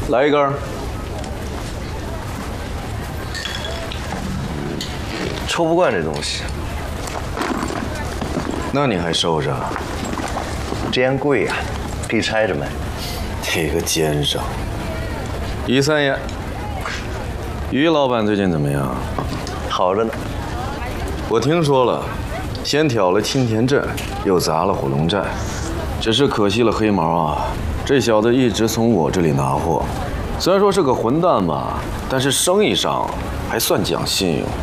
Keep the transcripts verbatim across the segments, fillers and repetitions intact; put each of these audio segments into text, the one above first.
来一根。 抽不惯这东西。 那你还收着？ 这烟贵呀、啊，可以拆着卖。 这个奸商。一三爷，于老板最近怎么样？ 好着呢。 我听说了，先挑了青田镇，又砸了虎龙寨，只是可惜了黑毛啊。这小子一直从我这里拿货，虽然说是个混蛋吧，但是生意上还算讲信用。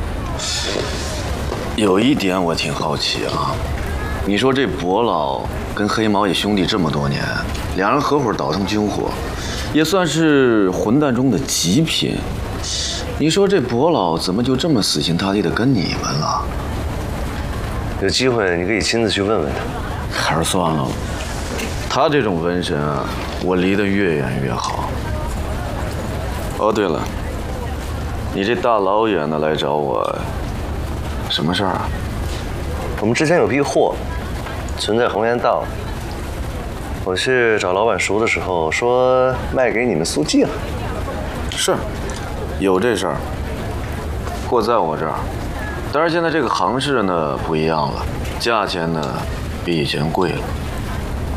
有一点我挺好奇啊，你说这伯老跟黑毛也兄弟这么多年，两人合伙倒腾军火，也算是混蛋中的极品。你说这伯老怎么就这么死心塌地的跟你们了？ 有机会你可以亲自去问问他。 还是算了吧，他这种瘟神啊，我离得越远越好。哦，对了，你这大老远的来找我，什么事儿啊？ 我们之前有批货存在红岩道，我去找老板熟的时候说卖给你们苏记了。 是，有这事儿。货在我这儿，但是现在这个行市呢不一样了，价钱呢比以前贵了。